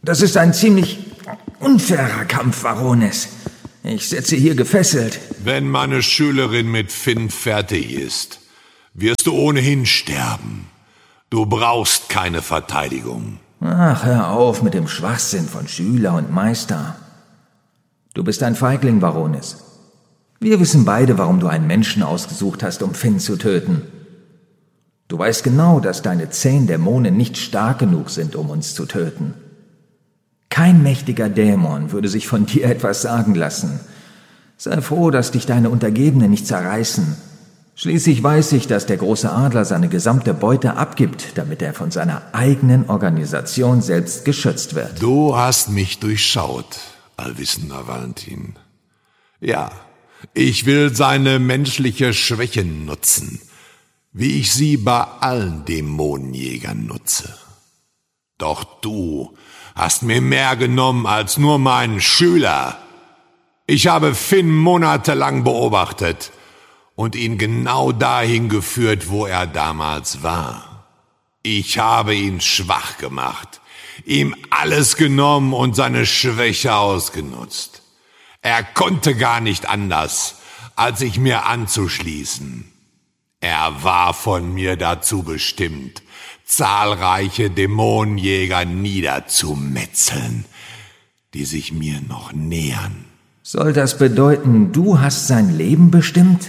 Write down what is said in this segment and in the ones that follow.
Das ist ein ziemlich unfairer Kampf, Varonis. Ich sitze hier gefesselt. Wenn meine Schülerin mit Finn fertig ist, wirst du ohnehin sterben. Du brauchst keine Verteidigung. Ach, hör auf mit dem Schwachsinn von Schüler und Meister. Du bist ein Feigling, Varonis. Wir wissen beide, warum du einen Menschen ausgesucht hast, um Finn zu töten. Du weißt genau, dass deine 10 Dämonen nicht stark genug sind, um uns zu töten. Kein mächtiger Dämon würde sich von dir etwas sagen lassen. Sei froh, dass dich deine Untergebenen nicht zerreißen. Schließlich weiß ich, dass der große Adler seine gesamte Beute abgibt, damit er von seiner eigenen Organisation selbst geschützt wird. Du hast mich durchschaut, allwissender Valentin. Ja, ich will seine menschliche Schwäche nutzen, wie ich sie bei allen Dämonenjägern nutze. Doch du hast mir mehr genommen als nur meinen Schüler. Ich habe Finn monatelang beobachtet und ihn genau dahin geführt, wo er damals war. Ich habe ihn schwach gemacht, ihm alles genommen und seine Schwäche ausgenutzt. Er konnte gar nicht anders, als sich mir anzuschließen. Er war von mir dazu bestimmt, zahlreiche Dämonenjäger niederzumetzeln, die sich mir noch nähern. Soll das bedeuten, du hast sein Leben bestimmt?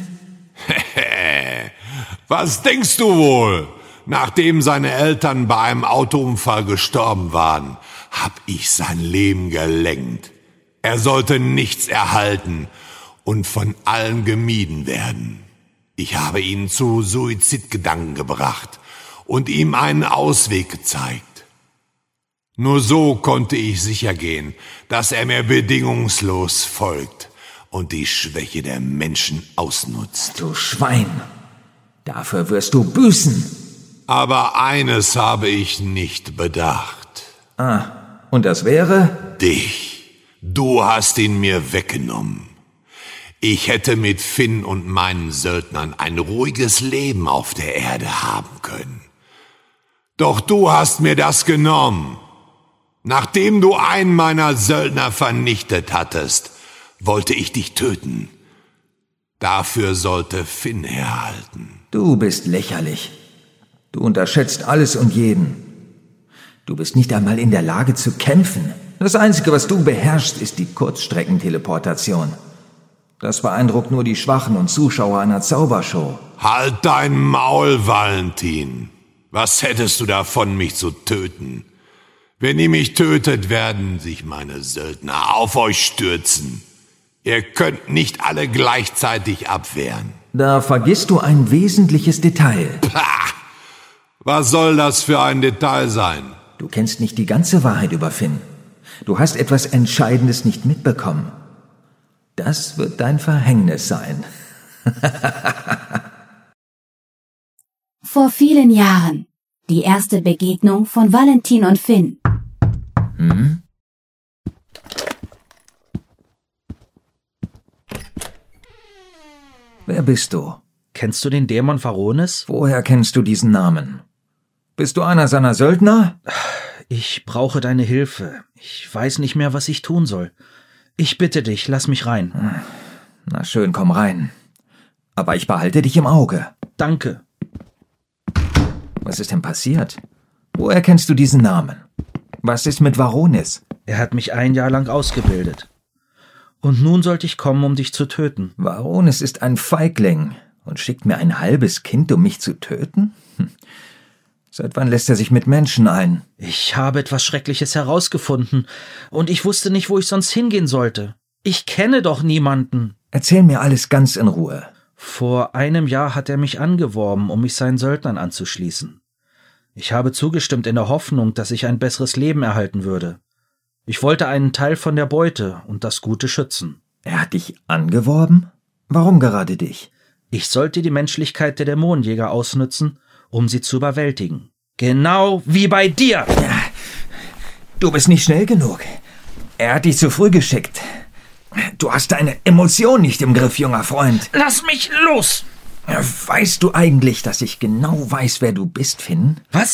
Was denkst du wohl? Nachdem seine Eltern bei einem Autounfall gestorben waren, hab ich sein Leben gelenkt. Er sollte nichts erhalten und von allen gemieden werden. Ich habe ihn zu Suizidgedanken gebracht und ihm einen Ausweg gezeigt. Nur so konnte ich sicher gehen, dass er mir bedingungslos folgt und die Schwäche der Menschen ausnutzt. Du Schwein! Dafür wirst du büßen! Aber eines habe ich nicht bedacht. Und das wäre? Dich. Du hast ihn mir weggenommen. Ich hätte mit Finn und meinen Söldnern ein ruhiges Leben auf der Erde haben können. Doch du hast mir das genommen. Nachdem du einen meiner Söldner vernichtet hattest, wollte ich dich töten. Dafür sollte Finn herhalten. Du bist lächerlich. Du unterschätzt alles und jeden. Du bist nicht einmal in der Lage zu kämpfen. Das Einzige, was du beherrschst, ist die Kurzstreckenteleportation. Das beeindruckt nur die Schwachen und Zuschauer einer Zaubershow. Halt dein Maul, Valentin. Was hättest du davon, mich zu töten? Wenn ihr mich tötet, werden sich meine Söldner auf euch stürzen. Ihr könnt nicht alle gleichzeitig abwehren. Da vergisst du ein wesentliches Detail. Pah! Was soll das für ein Detail sein? Du kennst nicht die ganze Wahrheit über Finn. Du hast etwas Entscheidendes nicht mitbekommen. Das wird dein Verhängnis sein. Vor vielen Jahren. Die erste Begegnung von Valentin und Finn. Wer bist du? Kennst du den Dämon Varonis? Woher kennst du diesen Namen? Bist du einer seiner Söldner? Ich brauche deine Hilfe. Ich weiß nicht mehr, was ich tun soll. Ich bitte dich, lass mich rein. Na schön, komm rein. Aber ich behalte dich im Auge. Danke. Was ist denn passiert? Woher kennst du diesen Namen? Was ist mit Varonis? Er hat mich 1 Jahr lang ausgebildet. Und nun sollte ich kommen, um dich zu töten. Varonis ist ein Feigling und schickt mir ein halbes Kind, um mich zu töten? Seit wann lässt er sich mit Menschen ein? Ich habe etwas Schreckliches herausgefunden und ich wusste nicht, wo ich sonst hingehen sollte. Ich kenne doch niemanden. Erzähl mir alles ganz in Ruhe. Vor 1 Jahr hat er mich angeworben, um mich seinen Söldnern anzuschließen. Ich habe zugestimmt in der Hoffnung, dass ich ein besseres Leben erhalten würde. Ich wollte einen Teil von der Beute und das Gute schützen. Er hat dich angeworben? Warum gerade dich? Ich sollte die Menschlichkeit der Dämonenjäger ausnützen, um sie zu überwältigen. Genau wie bei dir! Du bist nicht schnell genug. Er hat dich zu früh geschickt. Du hast deine Emotionen nicht im Griff, junger Freund. Lass mich los! Weißt du eigentlich, dass ich genau weiß, wer du bist, Finn? Was?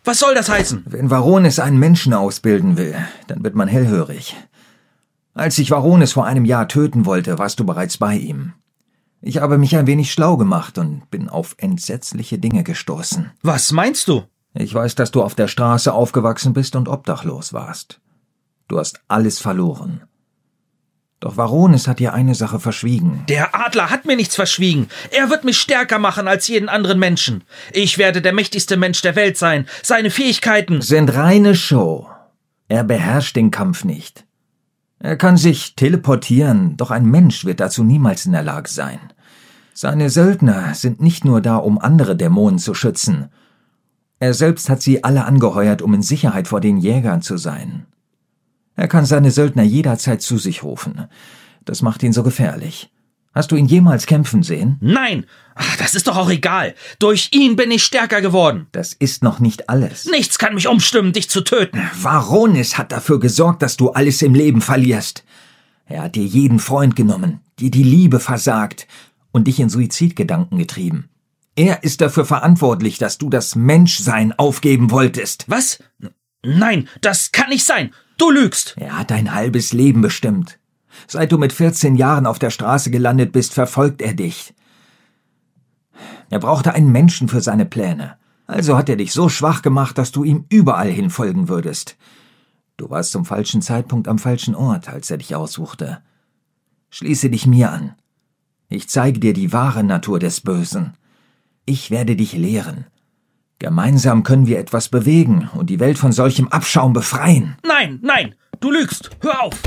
Was soll das heißen? Wenn Varonis einen Menschen ausbilden will, dann wird man hellhörig. Als ich Varonis vor einem Jahr töten wollte, warst du bereits bei ihm. Ich habe mich ein wenig schlau gemacht und bin auf entsetzliche Dinge gestoßen. Was meinst du? Ich weiß, dass du auf der Straße aufgewachsen bist und obdachlos warst. Du hast alles verloren. Doch Varonis hat dir eine Sache verschwiegen. Der Adler hat mir nichts verschwiegen. Er wird mich stärker machen als jeden anderen Menschen. Ich werde der mächtigste Mensch der Welt sein. Seine Fähigkeiten sind reine Show. Er beherrscht den Kampf nicht. Er kann sich teleportieren, doch ein Mensch wird dazu niemals in der Lage sein. Seine Söldner sind nicht nur da, um andere Dämonen zu schützen. Er selbst hat sie alle angeheuert, um in Sicherheit vor den Jägern zu sein. Er kann seine Söldner jederzeit zu sich rufen. Das macht ihn so gefährlich. Hast du ihn jemals kämpfen sehen? Nein! Ach, das ist doch auch egal. Durch ihn bin ich stärker geworden. Das ist noch nicht alles. Nichts kann mich umstimmen, dich zu töten. Varonis hat dafür gesorgt, dass du alles im Leben verlierst. Er hat dir jeden Freund genommen, dir die Liebe versagt und dich in Suizidgedanken getrieben. Er ist dafür verantwortlich, dass du das Menschsein aufgeben wolltest. Was? Nein, das kann nicht sein. Du lügst. Er hat dein halbes Leben bestimmt. Seit du mit 14 Jahren auf der Straße gelandet bist, verfolgt er dich. Er brauchte einen Menschen für seine Pläne. Also hat er dich so schwach gemacht, dass du ihm überall hin folgen würdest. Du warst zum falschen Zeitpunkt am falschen Ort, als er dich aussuchte. Schließe dich mir an. Ich zeige dir die wahre Natur des Bösen. Ich werde dich lehren. Gemeinsam können wir etwas bewegen und die Welt von solchem Abschaum befreien. Nein, nein, du lügst. Hör auf.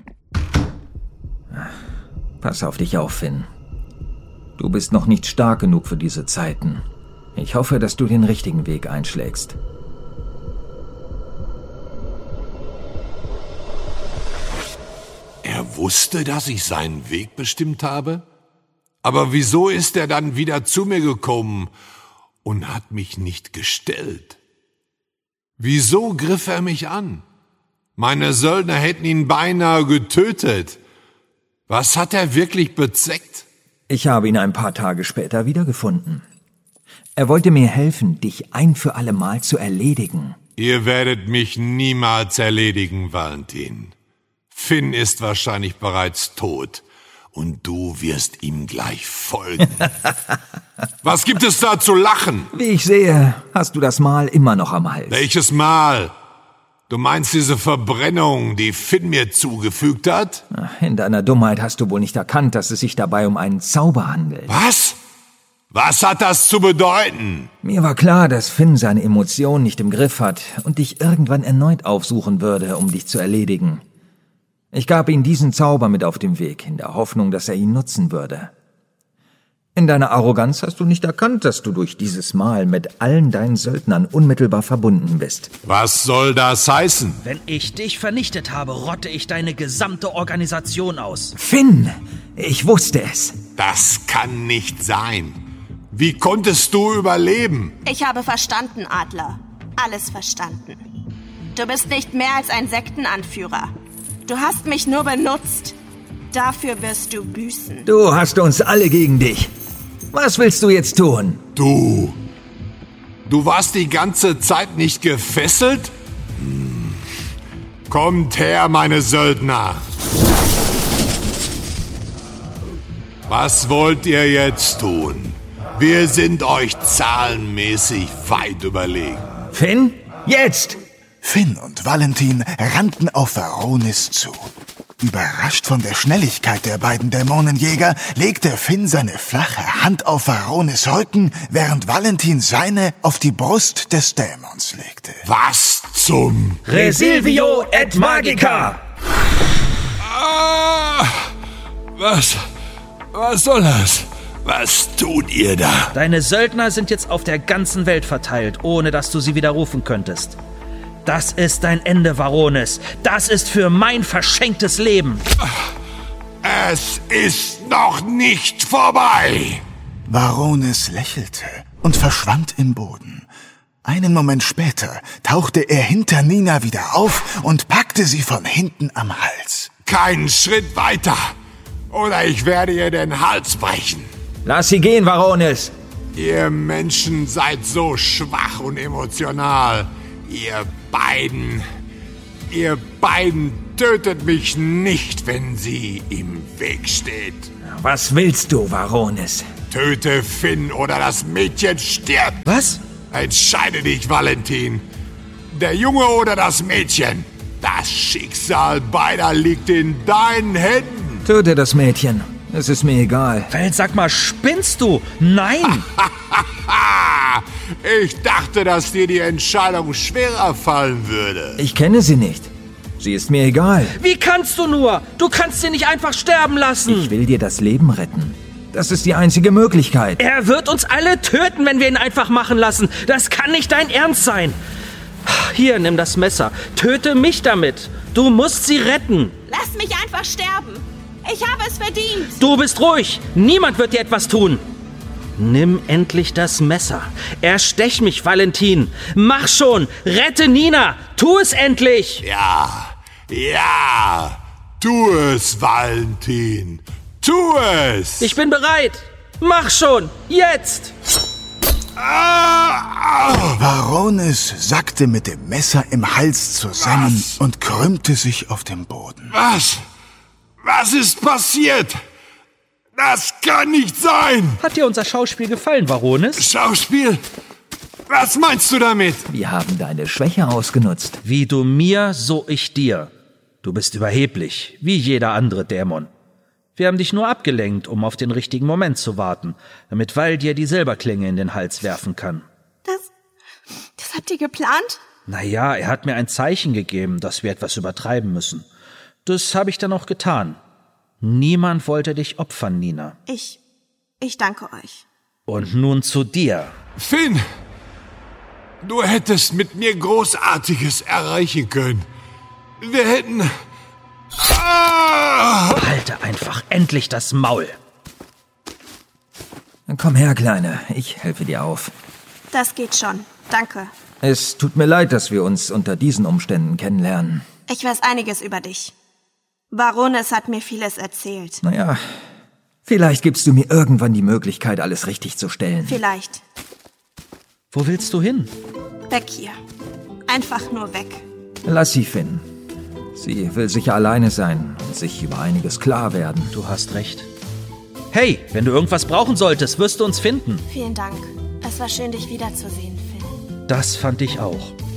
Pass auf dich auf, Finn. Du bist noch nicht stark genug für diese Zeiten. Ich hoffe, dass du den richtigen Weg einschlägst. Er wusste, dass ich seinen Weg bestimmt habe? Aber wieso ist er dann wieder zu mir gekommen und hat mich nicht gestellt? Wieso griff er mich an? Meine Söldner hätten ihn beinahe getötet. Was hat er wirklich bezweckt? Ich habe ihn ein paar Tage später wiedergefunden. Er wollte mir helfen, dich ein für alle Mal zu erledigen. Ihr werdet mich niemals erledigen, Valentin. Finn ist wahrscheinlich bereits tot. Und du wirst ihm gleich folgen. Was gibt es da zu lachen? Wie ich sehe, hast du das Mal immer noch am Hals. Welches Mal? Du meinst diese Verbrennung, die Finn mir zugefügt hat? In deiner Dummheit hast du wohl nicht erkannt, dass es sich dabei um einen Zauber handelt. Was? Was hat das zu bedeuten? Mir war klar, dass Finn seine Emotionen nicht im Griff hat und dich irgendwann erneut aufsuchen würde, um dich zu erledigen. Ich gab ihm diesen Zauber mit auf den Weg, in der Hoffnung, dass er ihn nutzen würde. In deiner Arroganz hast du nicht erkannt, dass du durch dieses Mal mit allen deinen Söldnern unmittelbar verbunden bist. Was soll das heißen? Wenn ich dich vernichtet habe, rotte ich deine gesamte Organisation aus. Finn, ich wusste es. Das kann nicht sein. Wie konntest du überleben? Ich habe verstanden, Adler. Alles verstanden. Du bist nicht mehr als ein Sektenanführer. Du hast mich nur benutzt. Dafür wirst du büßen. Du hast uns alle gegen dich. Was willst du jetzt tun? Du warst die ganze Zeit nicht gefesselt? Kommt her, meine Söldner. Was wollt ihr jetzt tun? Wir sind euch zahlenmäßig weit überlegen. Finn, jetzt! Finn und Valentin rannten auf Varonis zu. Überrascht von der Schnelligkeit der beiden Dämonenjäger legte Finn seine flache Hand auf Varonis Rücken, während Valentin seine auf die Brust des Dämons legte. Was zum... Resilvio et Magica! Was soll das? Was tut ihr da? Deine Söldner sind jetzt auf der ganzen Welt verteilt, ohne dass du sie widerrufen könntest. Das ist dein Ende, Varonis. Das ist für mein verschenktes Leben. Es ist noch nicht vorbei. Varonis lächelte und verschwand im Boden. Einen Moment später tauchte er hinter Nina wieder auf und packte sie von hinten am Hals. Keinen Schritt weiter, oder ich werde ihr den Hals brechen. Lass sie gehen, Varonis. Ihr Menschen seid so schwach und emotional. Ihr beiden tötet mich nicht, wenn sie im Weg steht. Was willst du, Varonis? Töte Finn oder das Mädchen stirbt. Was? Entscheide dich, Valentin. Der Junge oder das Mädchen. Das Schicksal beider liegt in deinen Händen. Töte das Mädchen. Es ist mir egal. Feld, sag mal, spinnst du? Nein! Ich dachte, dass dir die Entscheidung schwerer fallen würde. Ich kenne sie nicht. Sie ist mir egal. Wie kannst du nur? Du kannst sie nicht einfach sterben lassen. Ich will dir das Leben retten. Das ist die einzige Möglichkeit. Er wird uns alle töten, wenn wir ihn einfach machen lassen. Das kann nicht dein Ernst sein. Hier, nimm das Messer. Töte mich damit. Du musst sie retten. Lass mich einfach sterben. Ich habe es verdient. Du bist ruhig. Niemand wird dir etwas tun. Nimm endlich das Messer. Erstech mich, Valentin. Mach schon. Rette Nina. Tu es endlich. Ja. Tu es, Valentin. Tu es. Ich bin bereit. Mach schon. Jetzt. Varonis sackte mit dem Messer im Hals zusammen und krümmte sich auf dem Boden. Was ist passiert? Das kann nicht sein! Hat dir unser Schauspiel gefallen, Varonis? Schauspiel? Was meinst du damit? Wir haben deine Schwäche ausgenutzt. Wie du mir, so ich dir. Du bist überheblich, wie jeder andere Dämon. Wir haben dich nur abgelenkt, um auf den richtigen Moment zu warten, damit Val dir die Silberklinge in den Hals werfen kann. Das habt ihr geplant? Naja, er hat mir ein Zeichen gegeben, dass wir etwas übertreiben müssen. Das habe ich dann auch getan. Niemand wollte dich opfern, Nina. Ich danke euch. Und nun zu dir. Finn, du hättest mit mir Großartiges erreichen können. Wir hätten... Halte einfach endlich das Maul. Komm her, Kleine. Ich helfe dir auf. Das geht schon. Danke. Es tut mir leid, dass wir uns unter diesen Umständen kennenlernen. Ich weiß einiges über dich. Varonis hat mir vieles erzählt. Naja, vielleicht gibst du mir irgendwann die Möglichkeit, alles richtig zu stellen. Vielleicht. Wo willst du hin? Weg hier. Einfach nur weg. Lass sie, Finn. Sie will sicher alleine sein und sich über einiges klar werden. Du hast recht. Hey, wenn du irgendwas brauchen solltest, wirst du uns finden. Vielen Dank. Es war schön, dich wiederzusehen, Finn. Das fand ich auch.